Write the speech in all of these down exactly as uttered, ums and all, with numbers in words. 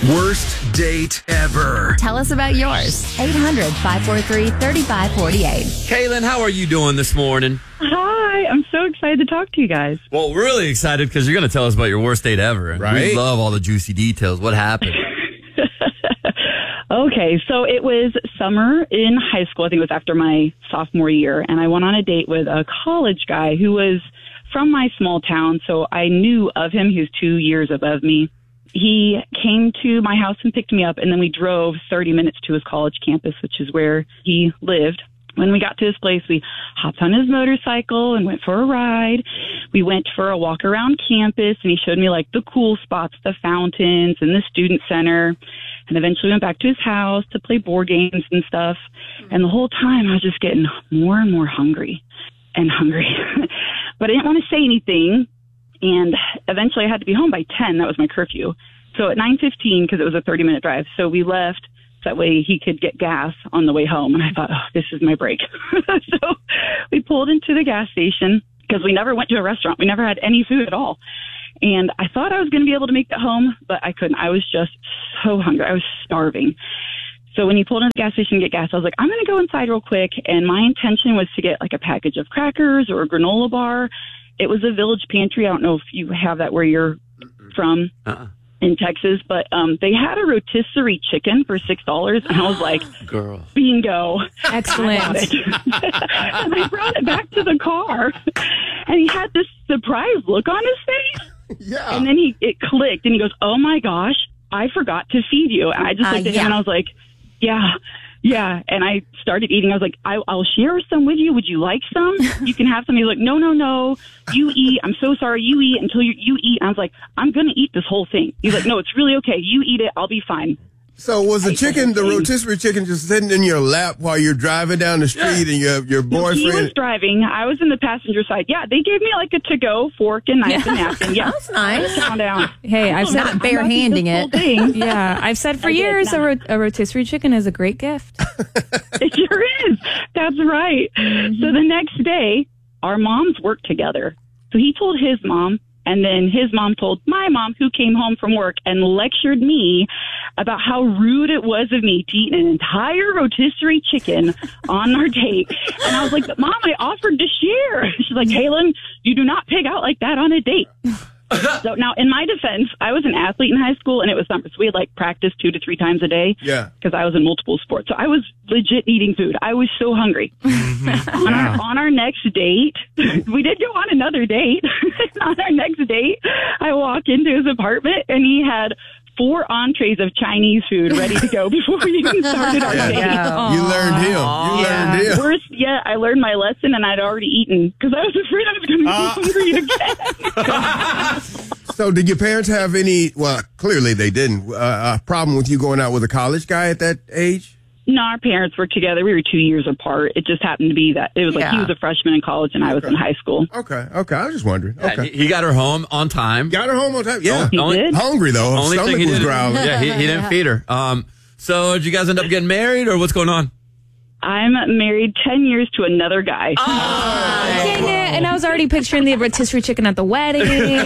Worst date ever. Tell us about yours. eight hundred, five four three, three five four eight. Kaylin, how are you doing this morning? Hi, I'm so excited to talk to you guys. Well, we're really excited because you're going to tell us about your worst date ever. Right. We love all the juicy details. What happened? Okay, so it was summer in high school. I think it was after my sophomore year, and I went on a date with a college guy who was from my small town, so I knew of him. He was two years above me. He came to my house and picked me up, and then we drove thirty minutes to his college campus, which is where he lived. When we got to his place, we hopped on his motorcycle and went for a ride. We went for a walk around campus, and he showed me like the cool spots, the fountains and the student center. And eventually went back to his house to play board games and stuff. And the whole time I was just getting more and more hungry and hungry. But I didn't want to say anything. And eventually I had to be home by ten. That was my curfew. So at nine fifteen, because it was a thirty minute drive. So we left. That way he could get gas on the way home. And I thought, oh, this is my break. So we pulled into the gas station because we never went to a restaurant. We never had any food at all. And I thought I was going to be able to make it home, but I couldn't. I was just so hungry. I was starving. So when he pulled into the gas station to get gas, I was like, I'm going to go inside real quick. And my intention was to get like a package of crackers or a granola bar. It was a Village Pantry. I don't know if you have that where you're from. Uh-uh. In Texas, but um, they had a rotisserie chicken for six dollars, and I was like, "Girl, bingo, excellent!" And I brought it back to the car, and he had this surprised look on his face. Yeah, and then he it clicked, and he goes, "Oh my gosh, I forgot to feed you." And I just uh, looked at yeah. him, and I was like, "Yeah." Yeah, and I started eating. I was like, I, I'll share some with you. Would you like some? You can have some. He's like, no, no, no. You eat. I'm so sorry. You eat until you, you eat. And I was like, I'm going to eat this whole thing. He's like, no, it's really okay. You eat it. I'll be fine. So was the chicken, the rotisserie chicken, just sitting in your lap while you're driving down the street and your your boyfriend? He was driving. I was in the passenger side. Yeah, they gave me like a to-go fork and knife and napkin. Yeah, that's nice. Calm down. Hey, I've said not bare-handing it. Yeah, I've said for years a, ro- a rotisserie chicken is a great gift. It sure is. That's right. Mm-hmm. So the next day, our moms worked together. So he told his mom, and then his mom told my mom, who came home from work and lectured me about how rude it was of me to eat an entire rotisserie chicken on our date. And I was like, Mom, I offered to share. She's like, Kaylin, you do not pig out like that on a date. So now, in my defense, I was an athlete in high school, and it was summer, so we had like practice two to three times a day. Yeah, because I was in multiple sports, so I was legit eating food. I was so hungry. Mm-hmm. on, our, on our next date, we did go on another date. On our next date, I walk into his apartment, and he had four entrees of Chinese food ready to go before we even started our yeah. date. Yeah. You learned him. You yeah. learned him. Worst, yeah, I learned my lesson, and I'd already eaten because I was afraid I was going to be uh. hungry again. So did your parents have any, well, clearly they didn't, uh, a problem with you going out with a college guy at that age? No, our parents were together. We were two years apart. It just happened to be that it was like Yeah. he was a freshman in college and I was Okay. in high school. Okay, okay. I was just wondering. Yeah, Okay. he, he got her home on time. Got her home on time? Yeah. He Only- did? Hungry, though. Only Stomach thing he was didn't, growling. yeah, he, he didn't feed her. Um, so did you guys end up getting married, or what's going on? I'm married ten years to another guy. Dang it. And I was already picturing the rotisserie chicken at the wedding.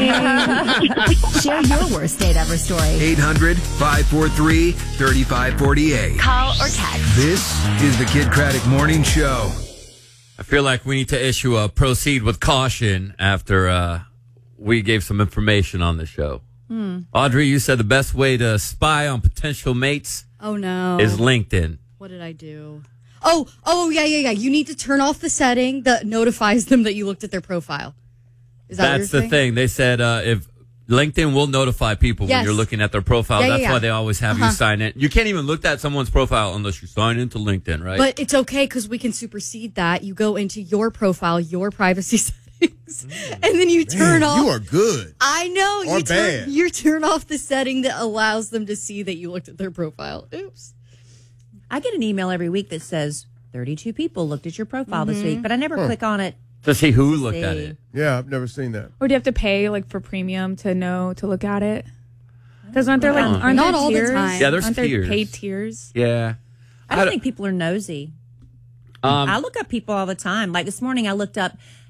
Share your worst date ever story. eight hundred, five four three, three five four eight. Call or text. This is the Kid Craddock Morning Show. I feel like we need to issue a proceed with caution after uh, we gave some information on the show. Hmm. Audrey, you said the best way to spy on potential mates Oh, no. is LinkedIn. What did I do? Oh, oh, yeah, yeah, yeah. You need to turn off the setting that notifies them that you looked at their profile. Is that That's what the you're saying? thing. They said uh, if LinkedIn will notify people Yes. when you're looking at their profile. Yeah, yeah, That's yeah. why they always have Uh-huh. you sign in. You can't even look at someone's profile unless you sign into LinkedIn, right? But it's okay because we can supersede that. You go into your profile, your privacy settings, and then you turn Man, off. you are good. I know. Or you turn, bad. you turn off the setting that allows them to see that you looked at their profile. Oops. I get an email every week that says thirty-two people looked at your profile this week, but I never Huh. click on it. to see who looked at See. it. Yeah, I've never seen that. Or do you have to pay like for premium to know to look at it? Because aren't there like Uh-uh. aren't Not there all the tiers? time. Yeah, there's aren't there tiers. paid tiers? Yeah. I don't think people are nosy. Um, I look up people all the time. Like this morning, I looked up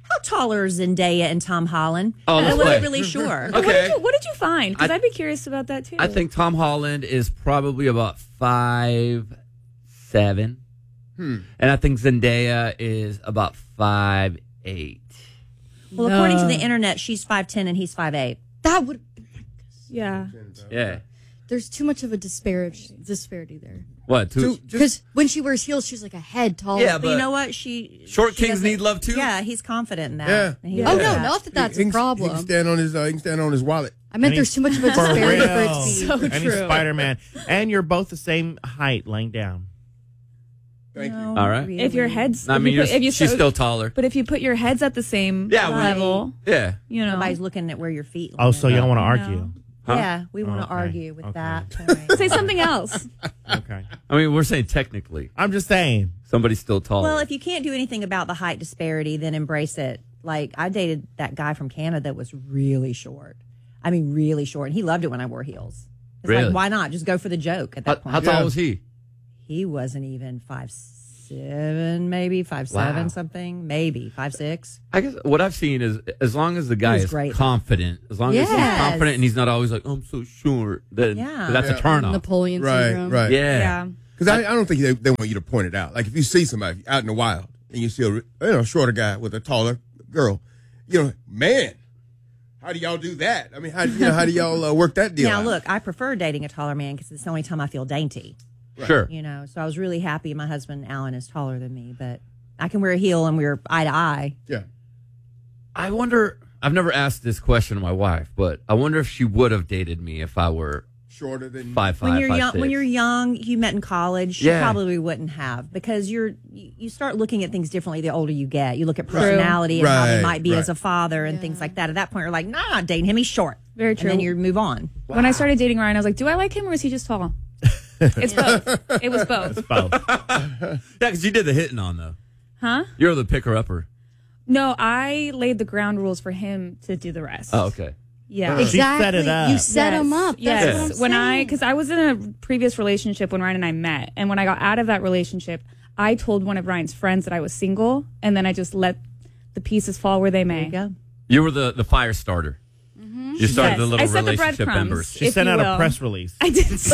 How tall are Zendaya and Tom Holland? Oh, I let's wasn't play. really sure. What, Okay. did you, what did you find? Because I- I'd be curious about that too. I think Tom Holland is probably about five seven, Hmm. and I think Zendaya is about five eight. Well, according to the internet, she's five ten and he's five eight. That would. Yeah. Yeah. There's too much of a disparity disparity there. What? Two, So, just, Because when she wears heels, she's like a head taller. Yeah, But you But- know what? She Short she kings doesn't- need love too? Yeah, he's confident in that. Yeah. And he Yeah. Oh knows no, that. not that that's he a can- He problem. can stand on his. Uh, he can stand on his wallet. I meant And there's he's- too much of a For disparity real. for it to be. So and he's true. Spider Man, and you're both the same height, laying down. Thank you. No, All right. really. If your head's, I if mean, you you're, put, if you she's so- still taller. But if you put your heads at the same Yeah, we- level, Yeah. you know, Nobody's looking at where your feet. Oh, so land. y'all want to No. argue? Huh? Yeah, we want to Okay. argue with Okay. that point. say something else. Okay. I mean, we're saying technically I'm just saying. somebody's still taller. Well, if you can't do anything about the height disparity, then embrace it. Like I dated that guy from Canada that was really short. I mean, really short, and he loved it when I wore heels. It's Really? like, why not just go for the joke at that how, point? how tall Yeah. was he? He wasn't even five seven, maybe five seven Wow. something, maybe five six. I guess what I've seen is as long as the guy was is great. confident, as long as he's Yes. confident and he's not always like, oh, I'm so short, then Yeah. that's Yeah. a turn off. Napoleon Right, syndrome. right. Yeah. Yeah. Because I, I don't think they, they want you to point it out. Like if you see somebody out in the wild and you see a you know shorter guy with a taller girl, you know, man, how do y'all do that? I mean, how you know how do y'all uh, work that deal Now, out? look, I prefer dating a taller man because it's the only time I feel dainty. Sure. You know, so I was really happy my husband Alan is taller than me, but I can wear a heel and we're eye to eye. Yeah. I wonder, I've never asked this question to my wife, but I wonder if she would have dated me if I were Shorter than five five, When you're five, young, six. when you're young, you met in college. Yeah. You probably wouldn't have because you're you you start looking at things differently the older you get. You look at personality and how they Right, might be right. as a father and things like that. At that point, you're like, nah, I'm not dating him. He's short. Very true. And then you move on. When I started dating Ryan, I was like, do I like him or is he just tall? It's both. It was both. Both. Yeah, because you did the hitting on, though. Huh? You're the picker-upper. No, I laid the ground rules for him to do the rest. Oh, okay. Yeah. She set it up. You set Yes. him up. That's Yes. what I'm when I, saying. because I was in a previous relationship when Ryan and I met, and when I got out of that relationship, I told one of Ryan's friends that I was single, and then I just let the pieces fall where they There may. you go. You were the, the fire starter. You started Yes. the little I set the relationship breadcrumbs. embers. She if sent you out will. a press release. I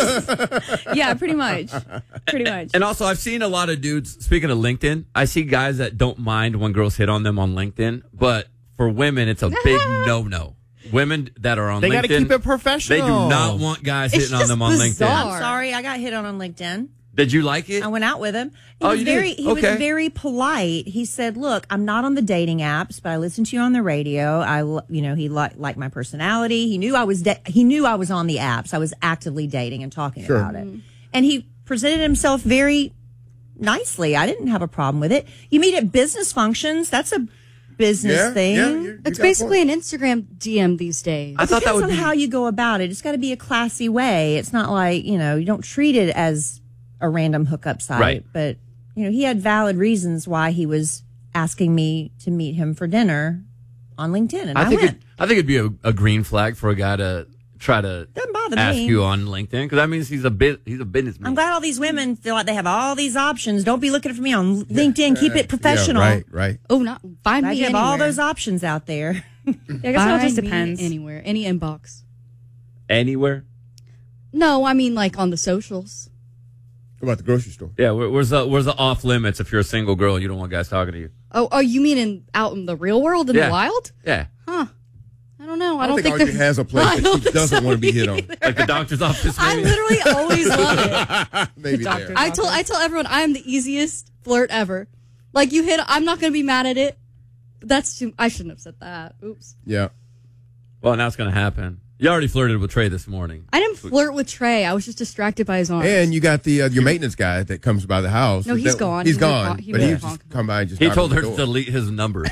did. Yeah, pretty much. Pretty much. And also, I've seen a lot of dudes, speaking of LinkedIn, I see guys that don't mind when girls hit on them on LinkedIn, but for women, it's a big no-no. Women that are on They LinkedIn, got to keep it they professional. do not want guys It's hitting on just them on bizarre. LinkedIn. I'm sorry, I got hit on on LinkedIn. Did you like it? I went out with him. He Oh, was you did? very he Okay. was very polite. He said, "Look, I'm not on the dating apps, but I listened to you on the radio. I l- you know, he li- liked my personality. He knew I was da- he knew I was on the apps. I was actively dating and talking Sure. about it. And he presented himself very nicely. I didn't have a problem with it. You meet at business functions. That's a business yeah, thing. yeah, you- you It's got a basically point. an Instagram D M these days. I thought that Depends would on be. how you go about it. It's got to be a classy way. It's not like, you know, you don't treat it as a random hookup site. Right. But, you know, he had valid reasons why he was asking me to meet him for dinner on LinkedIn. And I, I think went. it, I think it'd be a, a green flag for a guy to try to Doesn't bother ask me. you on LinkedIn because that means he's a bit he's a businessman. I'm glad all these women feel like they have all these options. Don't be looking for me on LinkedIn. Keep it professional. Yeah, right, right. Oh, not find Glad me you have anywhere. all those options out there. Yeah, I guess it all just Find me depends. Anywhere, any inbox. Anywhere. No, I mean like on the socials. What about the grocery store? Yeah, where, where's the where's the off limits if you're a single girl and you don't want guys talking to you? Oh, oh, you mean in out in the real world in Yeah. the wild? Yeah, Huh? I don't know. I, I don't think there- Audrey has a place I that don't she think doesn't so want to be hit on. either. like the doctor's office. I Maybe. literally always love it. Maybe doctor's there. I tell I tell everyone I am the easiest flirt ever. Like you hit, I'm not going to be mad at it. But that's too. I shouldn't have said that. Oops. Yeah. Well, now it's gonna happen. You already flirted with Trey this morning. I didn't flirt with Trey. I was just distracted by his arms. And you got the uh, your maintenance guy that comes by the house. No, Is he's that- gone. He's He won't gone. talk- he but he won't just talk. come by and just He knock told on her the to door. delete his number.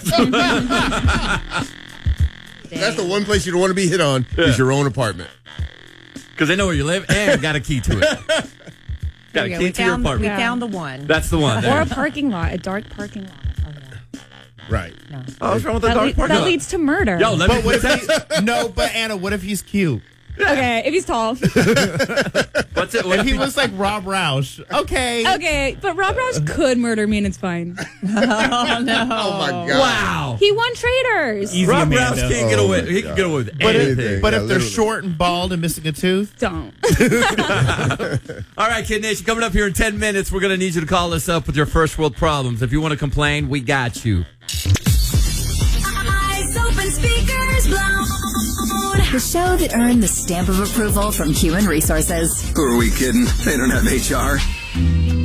That's the one place you don't want to be hit on is your own apartment. Because they know where you live and got a key to it. Got There a we go. key We to your found, we apartment. found the one. That's the one. Or There. a parking lot, a dark parking lot. Right. Oh, what's wrong with the That, dark le- parking that lot? leads to murder. Yo, let But me what if he, no, but Anna, what if he's cute? Okay, if he's tall. What's it? What If if he he looks like Rob Roush, okay. Okay, but Rob Roush could murder me and it's fine. Oh no! Oh my God! Wow. He won Traders. Easy, Rob Amanda. Roush can't get Oh, away. my He can God. get away with But, anything. if, but Yeah, if they're literally. short and bald and missing a tooth, Don't. All right, Kid Nation, coming up here in ten minutes, we're going to need you to call us up with your first world problems. If you want to complain, we got you. Eyes open, speakers blown. The show that earned the stamp of approval from Human Resources. Who are we kidding? They don't have H R.